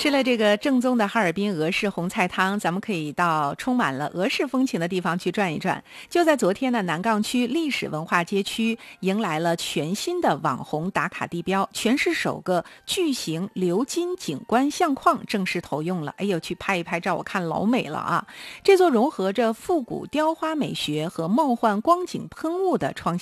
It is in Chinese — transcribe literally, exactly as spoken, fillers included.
吃了这个正宗的哈尔滨俄式红菜汤，咱们可以到充满了俄式风情的地方去转一转。就在昨天呢，南岗区历史文化街区迎来了全新的网红打卡地标，全市首个巨型鎏金景观相框正式投用了。哎呦，去拍一拍照，我看老美了啊！这座融合着复古雕花美学和梦幻光景喷雾的创新